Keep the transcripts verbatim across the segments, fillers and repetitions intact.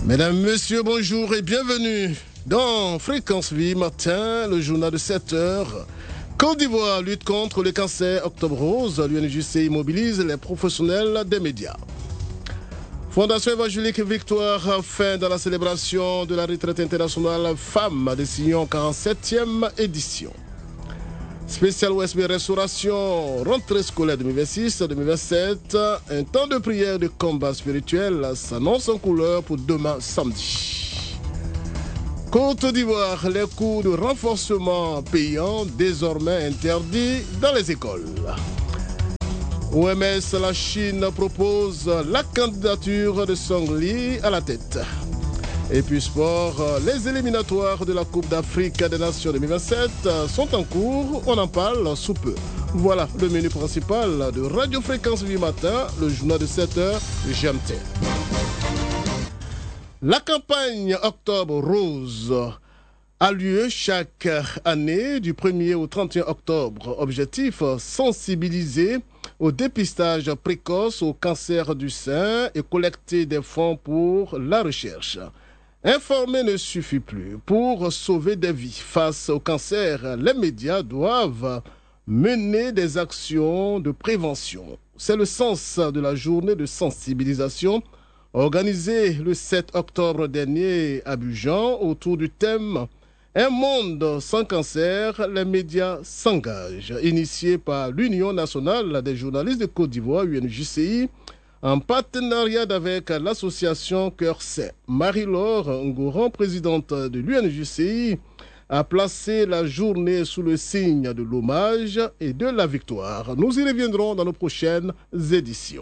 Mesdames, Messieurs, bonjour et bienvenue dans Fréquence Vie Matin, le journal de sept heures. Côte d'Ivoire lutte contre le cancer, Octobre Rose. L'U N J C I mobilise les professionnels des médias. Fondation évangélique Victoire fin dans la célébration de la retraite internationale Femmes de Sion, quarante-septième édition. Spécial O S B Restauration, rentrée scolaire deux mille vingt-six deux mille vingt-sept, un temps de prière de combat spirituel s'annonce en couleur pour demain samedi. Côte d'Ivoire, les cours de renforcement payants désormais interdits dans les écoles. O M S, la Chine propose la candidature de Song Lee à la tête. Et puis sport, les éliminatoires de la Coupe d'Afrique des Nations deux mille vingt-sept sont en cours, on en parle sous peu. Voilà le menu principal de Radio Fréquence Vie Matin, le journal de sept heures, G M T. La campagne Octobre Rose a lieu chaque année du premier au trente et un octobre. Objectif, sensibiliser au dépistage précoce au cancer du sein et collecter des fonds pour la recherche. Informer ne suffit plus. Pour sauver des vies face au cancer, les médias doivent mener des actions de prévention. C'est le sens de la journée de sensibilisation organisée le sept octobre dernier à Abidjan autour du thème « Un monde sans cancer, les médias s'engagent » initié par l'Union nationale des journalistes de Côte d'Ivoire, U N J C I, en partenariat avec l'association Cœur Saint. Marie-Laure Ngouran, présidente de l'U N J C I, a placé la journée sous le signe de l'hommage et de la victoire. Nous y reviendrons dans nos prochaines éditions.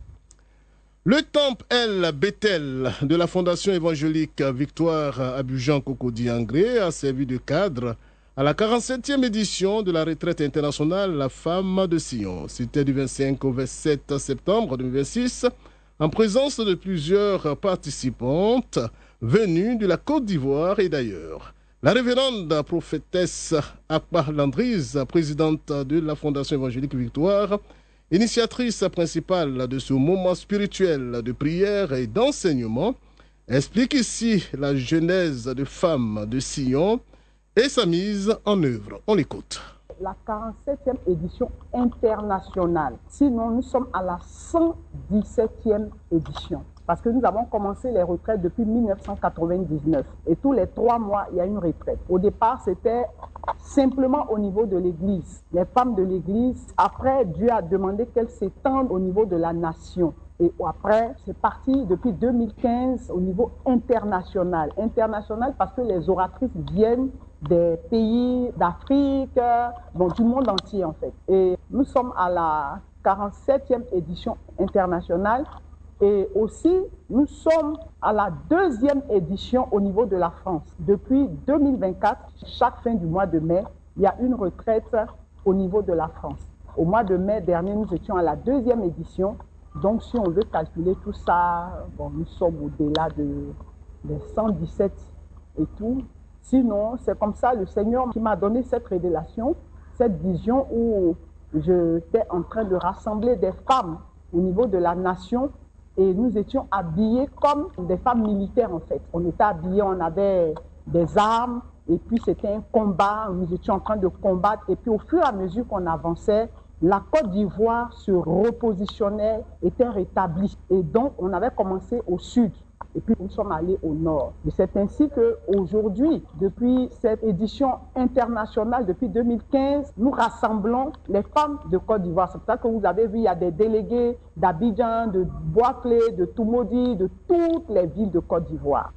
Le temple El Bethel de la Fondation évangélique Victoire Abidjan Cocody Angré a servi de cadre à la quarante-septième édition de la retraite internationale La Femme de Sion. C'était du vingt-cinq au vingt-sept septembre deux mille vingt-six, en présence de plusieurs participantes venues de la Côte d'Ivoire et d'ailleurs. La révérende prophétesse Akbar Landrise, présidente de la Fondation évangélique Victoire, initiatrice principale de ce moment spirituel de prière et d'enseignement, explique ici la genèse de Femmes de Sion et sa mise en œuvre. On l'écoute. La quarante-septième édition internationale. Sinon, nous sommes à la cent dix-septième édition. Parce que nous avons commencé les retraites depuis mille neuf cent quatre-vingt-dix-neuf. Et tous les trois mois, il y a une retraite. Au départ, c'était simplement au niveau de l'Église. Les femmes de l'Église, après, Dieu a demandé qu'elles s'étendent au niveau de la nation. Et après, c'est parti depuis deux mille quinze au niveau international. International parce que les oratrices viennent des pays d'Afrique, bon, du monde entier en fait. Et nous sommes à la quarante-septième édition internationale. Et aussi, nous sommes à la deuxième édition au niveau de la France. Depuis deux mille vingt-quatre, chaque fin du mois de mai, il y a une retraite au niveau de la France. Au mois de mai dernier, nous étions à la deuxième édition. Donc, si on veut calculer tout ça, bon, nous sommes au-delà de, de cent dix-sept et tout. Sinon, c'est comme ça le Seigneur qui m'a donné cette révélation, cette vision où j'étais en train de rassembler des femmes au niveau de la nation. Et nous étions habillés comme des femmes militaires en fait. On était habillés, on avait des armes et puis c'était un combat, nous étions en train de combattre. Et puis au fur et à mesure qu'on avançait, la Côte d'Ivoire se repositionnait, était rétablie. Et donc on avait commencé au sud et puis nous sommes allés au nord. Et c'est ainsi qu'aujourd'hui, depuis cette édition internationale, depuis deux mille quinze, nous rassemblons les femmes de Côte d'Ivoire. C'est pour ça que vous avez vu, il y a des délégués d'Abidjan, de Bois-Clé, de Toumaudi, de toutes les villes de Côte d'Ivoire.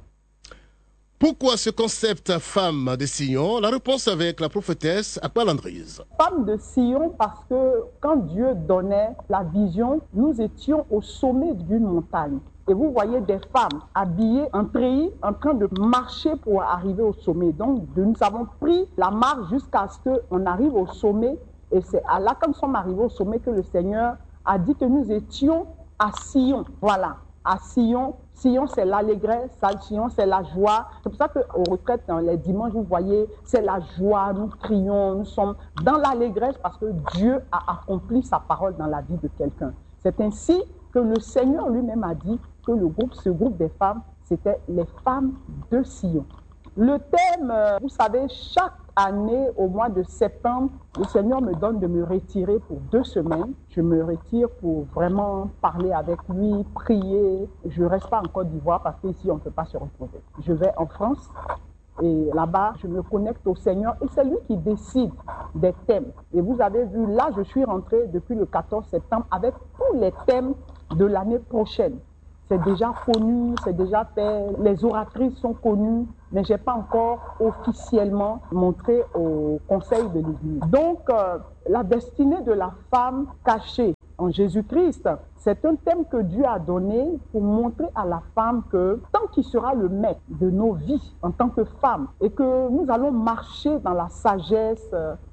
Pourquoi ce concept Femme de Sion? La réponse avec la prophétesse Akbar Landrise. Femme de Sion parce que quand Dieu donnait la vision, nous étions au sommet d'une montagne. Et vous voyez des femmes habillées en treillis en train de marcher pour arriver au sommet. Donc nous avons pris la marche jusqu'à ce qu'on arrive au sommet. Et c'est à là, quand nous sommes arrivés au sommet, que le Seigneur a dit que nous étions à Sion. Voilà, à Sion. Sion, c'est l'allégresse, Sion, c'est la joie. C'est pour ça qu'aux retraites, les dimanches, vous voyez, c'est la joie, nous crions, nous sommes dans l'allégresse parce que Dieu a accompli sa parole dans la vie de quelqu'un. C'est ainsi que le Seigneur lui-même a dit que le groupe, ce groupe des femmes, c'était les femmes de Sion. Le thème, vous savez, chaque année, au mois de septembre, le Seigneur me donne de me retirer pour deux semaines. Je me retire pour vraiment parler avec lui, prier. Je ne reste pas en Côte d'Ivoire parce qu'ici, on ne peut pas se retrouver. Je vais en France et là-bas, je me connecte au Seigneur et c'est lui qui décide des thèmes. Et vous avez vu, là, je suis rentrée depuis le quatorze septembre avec tous les thèmes de l'année prochaine. C'est déjà connu, c'est déjà fait, les oratrices sont connues, mais je n'ai pas encore officiellement montré au conseil de l'Église. Donc, euh, la destinée de la femme cachée en Jésus-Christ, c'est un thème que Dieu a donné pour montrer à la femme que tant qu'il sera le maître de nos vies en tant que femme et que nous allons marcher dans la sagesse,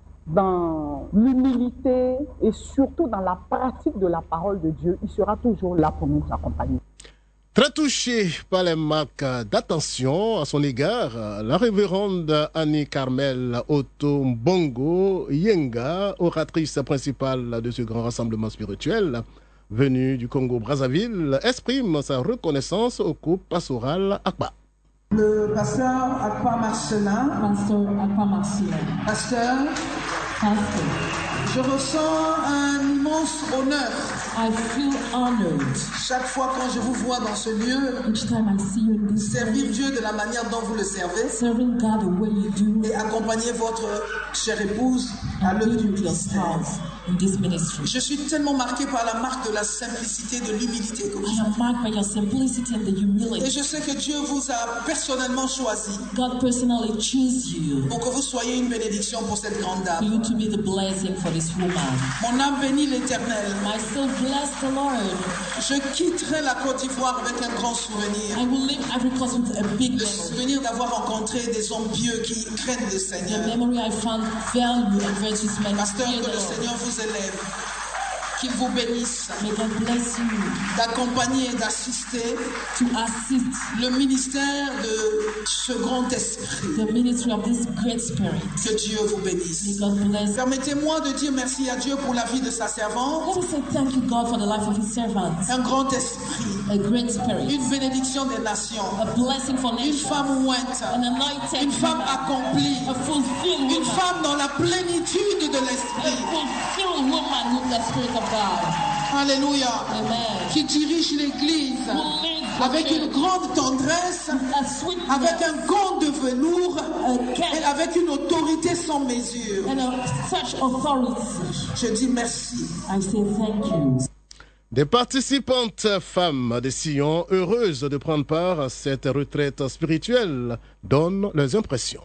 dans l'humilité et surtout dans la pratique de la parole de Dieu, il sera toujours là pour nous accompagner. Très touchée par les marques d'attention à son égard, la révérende Annie Carmel Otto Mbongo Yenga, oratrice principale de ce grand rassemblement spirituel venu du Congo-Brazzaville, exprime sa reconnaissance au couple pastoral Akpa. Le pasteur Akpa Marcelin, Pasteur Akpa Marcelin, pasteur, Pastor, je ressens un immense honneur. I feel honored Chaque fois quand je vous vois dans ce lieu, each time I see you in this servir place, Dieu de la manière dont vous le servez serving God the way you do, et accompagner votre chère épouse à and l'œuvre du being with your ministère. spouse in this ministry. Je suis tellement marqué par la marque de la simplicité, de l'humilité que vous I am avez. marked by your simplicity and the Et humility. je sais que Dieu vous a personnellement choisi God personally chose you pour que vous soyez une bénédiction pour cette grande for dame. you to be the blessing for this woman. Mon âme bénit l'Éternel. My soul bless the Lord. Je quitterai la Côte d'Ivoire avec un grand souvenir. I will leave Ivory Coast with a big Le memory. souvenir d'avoir rencontré des hommes pieux qui craignent le The Seigneur. memory I found value and virtuous men. Pasteur, Fear que the le Lord. Seigneur vous élève, qu'il vous bénisse, May God bless you d'accompagner et d'assister to assist le ministère de ce grand esprit. the ministry of this great spirit. Que Dieu vous May bénisse. God bless. Permettez-moi de dire merci à Dieu pour la vie de sa servante, Let us say thank you, God, for the life of His servants. un grand esprit, A great spirit, une bénédiction des nations, a blessing for une nations, femme ointe, an anointed une femme woman, accomplie, a fulfilled une woman, femme dans la plénitude de a l'esprit. fulfilled woman with the Spirit of God. Alléluia. Amen. Qui dirige l'Église Who leads the avec une church, grande tendresse, a sweetness, avec un gant de velours a et care, avec une autorité sans mesure. and a such authority. Je dis merci. I say thank you. Des participantes femmes de Sion, heureuses de prendre part à cette retraite spirituelle, donnent leurs impressions.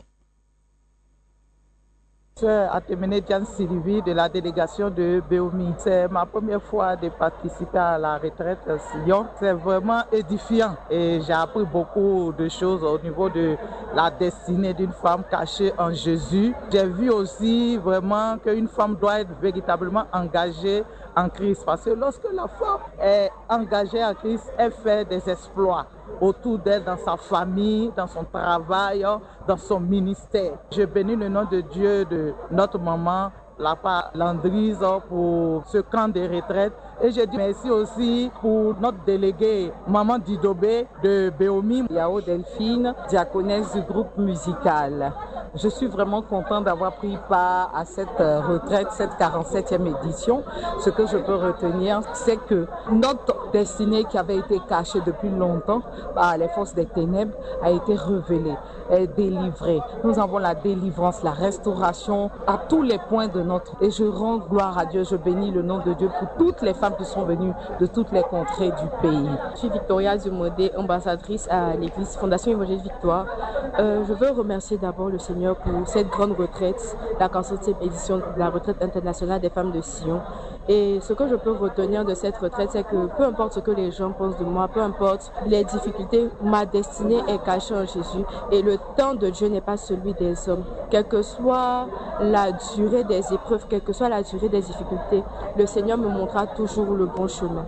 Je suis Atemene Diane Sylvie de la délégation de Béomi. C'est ma première fois de participer à la retraite à Sion. C'est vraiment édifiant et j'ai appris beaucoup de choses au niveau de la destinée d'une femme cachée en Jésus. J'ai vu aussi vraiment qu'une femme doit être véritablement engagée en Christ parce que lorsque la femme est engagée en Christ, elle fait des exploits autour d'elle, dans sa famille, dans son travail, dans son ministère. Je bénis le nom de Dieu de notre maman, la part Landrise, pour ce camp de retraite. Et je dis merci aussi pour notre déléguée, Maman Didobé de Béomi. Yao Delphine, diaconesse du groupe musical. Je suis vraiment contente d'avoir pris part à cette retraite, cette quarante-septième édition. Ce que je peux retenir, c'est que notre destinée qui avait été cachée depuis longtemps par les forces des ténèbres a été révélée, est délivrée. Nous avons la délivrance, la restauration à tous les points de notre... Et je rends gloire à Dieu, je bénis le nom de Dieu pour toutes les femmes qui sont venues de toutes les contrées du pays. Je suis Victoria Zumodé, ambassadrice à l'église Fondation Évangile Victoire. Euh, je veux remercier d'abord le Seigneur pour cette grande retraite, la quarante-septième édition de la retraite internationale des femmes de Sion. Et ce que je peux retenir de cette retraite, c'est que peu importe ce que les gens pensent de moi, peu importe les difficultés, ma destinée est cachée en Jésus. Et le temps de Dieu n'est pas celui des hommes. Quelle que soit la durée des épreuves, quelle que soit la durée des difficultés, le Seigneur me montrera toujours le bon chemin.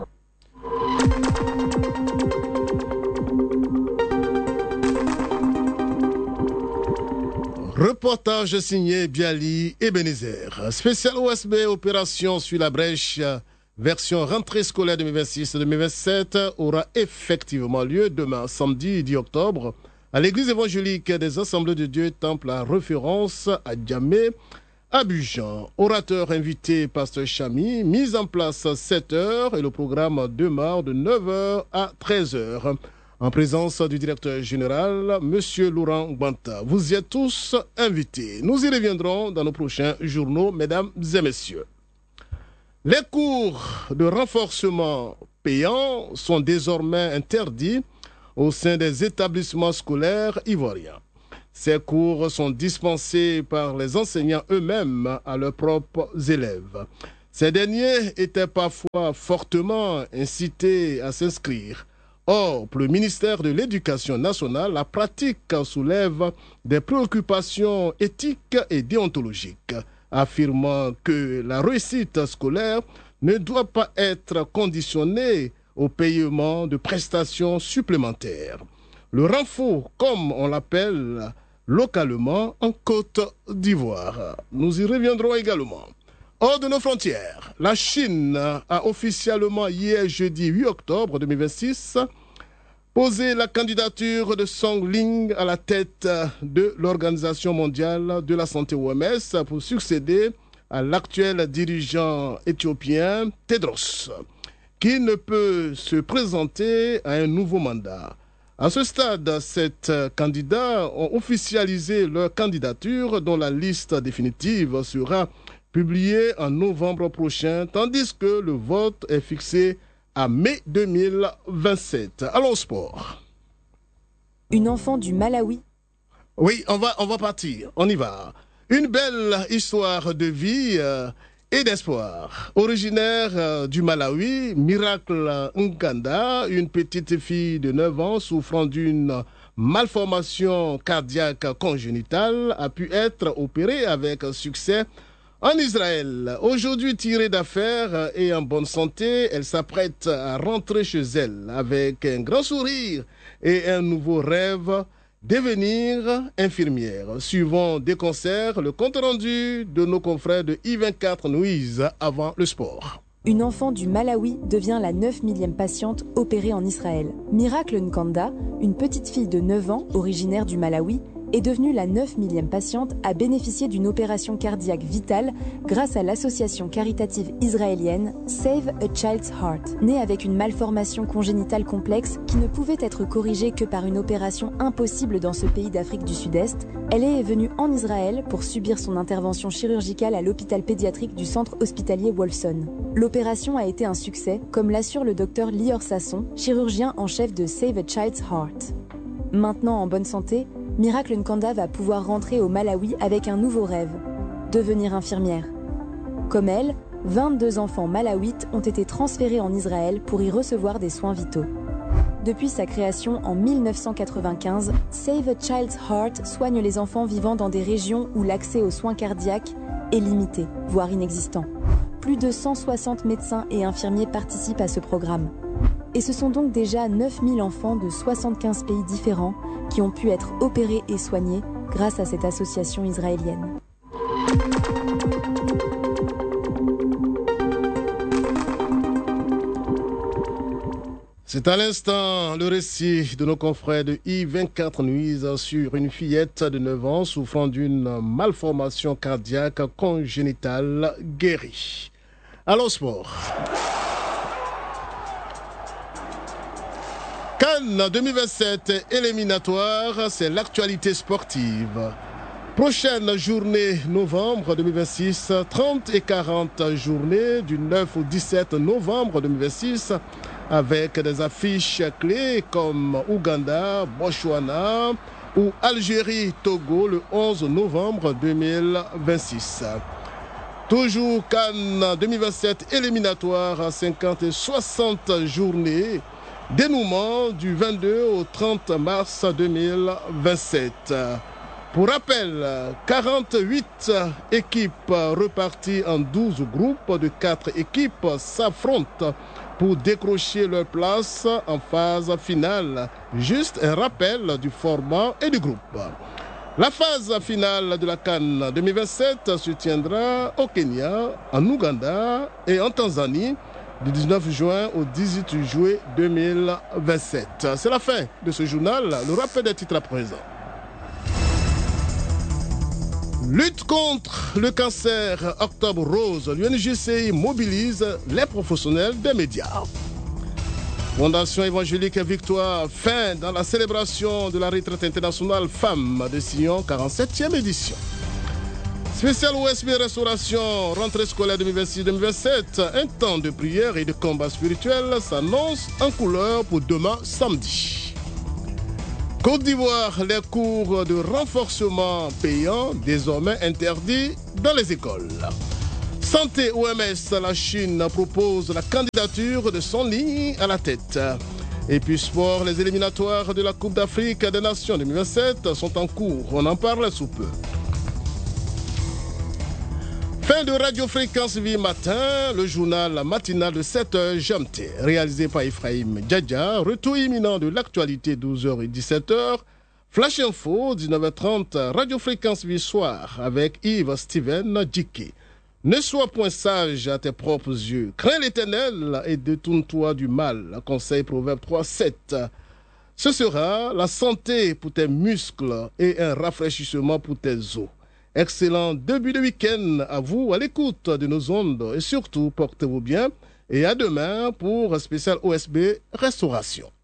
Reportage signé Biali Ebenezer. Spécial O S B, opération sur la brèche version rentrée scolaire deux mille vingt-six deux mille vingt-sept, aura effectivement lieu demain, samedi dix octobre, à l'église évangélique des Assemblées de Dieu, temple à référence à Djamé, Abidjan. Orateur invité, Pasteur Chami, mise en place sept heures et le programme demain de neuf heures à treize heures. En présence du directeur général, M. Laurent Gbanta. Vous y êtes tous invités. Nous y reviendrons dans nos prochains journaux, mesdames et messieurs. Les cours de renforcement payants sont désormais interdits au sein des établissements scolaires ivoiriens. Ces cours sont dispensés par les enseignants eux-mêmes à leurs propres élèves. Ces derniers étaient parfois fortement incités à s'inscrire. Or, pour le ministère de l'Éducation nationale, la pratique soulève des préoccupations éthiques et déontologiques, affirmant que la réussite scolaire ne doit pas être conditionnée au paiement de prestations supplémentaires. Le renfort, comme on l'appelle localement en Côte d'Ivoire. Nous y reviendrons également. Hors de nos frontières, la Chine a officiellement hier jeudi huit octobre deux mille vingt-six posé la candidature de Song Ling à la tête de l'Organisation mondiale de la santé O M S pour succéder à l'actuel dirigeant éthiopien Tedros, qui ne peut se présenter à un nouveau mandat. À ce stade, sept candidats ont officialisé leur candidature dont la liste définitive sera publiée en novembre prochain, tandis que le vote est fixé à mai deux mille vingt-sept. Allons au sport. Une enfant du Malawi. Oui, on va, on va partir, on y va. Une belle histoire de vie euh, et d'espoir. Originaire euh, du Malawi, Miracle Nkanda, une petite fille de neuf ans souffrant d'une malformation cardiaque congénitale, a pu être opérée avec succès en Israël. Aujourd'hui tirée d'affaires et en bonne santé, elle s'apprête à rentrer chez elle avec un grand sourire et un nouveau rêve, devenir infirmière. Suivons des concerts, le compte rendu de nos confrères de I vingt-quatre Nuise avant le sport. Une enfant du Malawi devient la neuf millième patiente opérée en Israël. Miracle Nkanda, une petite fille de neuf ans, originaire du Malawi, est devenue la neuf millième patiente à bénéficier d'une opération cardiaque vitale grâce à l'association caritative israélienne Save a Child's Heart. Née avec une malformation congénitale complexe qui ne pouvait être corrigée que par une opération impossible dans ce pays d'Afrique du Sud-Est, elle est venue en Israël pour subir son intervention chirurgicale à l'hôpital pédiatrique du centre hospitalier Wolfson. L'opération a été un succès, comme l'assure le docteur Lior Sasson, chirurgien en chef de Save a Child's Heart. Maintenant en bonne santé, Miracle Nkanda va pouvoir rentrer au Malawi avec un nouveau rêve, devenir infirmière. Comme elle, vingt-deux enfants malawites ont été transférés en Israël pour y recevoir des soins vitaux. Depuis sa création en mille neuf cent quatre-vingt-quinze, Save a Child's Heart soigne les enfants vivant dans des régions où l'accès aux soins cardiaques est limité, voire inexistant. Plus de cent soixante médecins et infirmiers participent à ce programme. Et ce sont donc déjà neuf mille enfants de soixante-quinze pays différents qui ont pu être opérés et soignés grâce à cette association israélienne. C'est à l'instant le récit de nos confrères de I vingt-quatre Nuise sur une fillette de neuf ans souffrant d'une malformation cardiaque congénitale guérie. Allons sport. Cannes deux mille vingt-sept éliminatoire, c'est l'actualité sportive. Prochaine journée novembre deux mille vingt-six, trente et quarante journées du neuf au dix-sept novembre deux mille vingt-six avec des affiches clés comme Ouganda, Botswana ou Algérie-Togo le onze novembre deux mille vingt-six. Toujours Cannes deux mille vingt-sept éliminatoire, cinquante et soixante journées. Dénouement du vingt-deux au trente mars deux mille vingt-sept. Pour rappel, quarante-huit équipes reparties en douze groupes de quatre équipes s'affrontent pour décrocher leur place en phase finale. Juste un rappel du format et du groupe. La phase finale de la Cannes deux mille vingt-sept se tiendra au Kenya, en Ouganda et en Tanzanie du dix-neuf juin au dix-huit juillet deux mille vingt-sept. C'est la fin de ce journal. Le rappel des titres à présent. Lutte contre le cancer, Octobre Rose. L'U N G C I mobilise les professionnels des médias. Fondation évangélique Victoire, fin dans la célébration de la retraite internationale Femmes de Sion, quarante-septième édition. Spécial O S B Restauration, rentrée scolaire deux mille vingt-six deux mille vingt-sept, un temps de prière et de combat spirituel s'annonce en couleur pour demain samedi. Côte d'Ivoire, les cours de renforcement payants désormais interdits dans les écoles. Santé O M S, la Chine propose la candidature de son ligne à la tête. Et puis sport, les éliminatoires de la Coupe d'Afrique des Nations deux mille vingt-sept sont en cours. On en parle sous peu. Fin de Radio Fréquence Vie Matin, le journal matinal de sept heures G M T, réalisé par Ephraim Djadja. Retour imminent de l'actualité douze heures et dix-sept heures. Flash Info, dix-neuf heures trente, Radio Fréquence Vie Soir avec Yves Steven Djiki. Ne sois point sage à tes propres yeux. Crains l'Éternel et détourne-toi du mal. Conseil Proverbe trois sept. Ce sera la santé pour tes muscles et un rafraîchissement pour tes os. Excellent début de week-end à vous, à l'écoute de nos ondes. Et surtout, portez-vous bien. Et à demain pour un spécial O S B Restauration.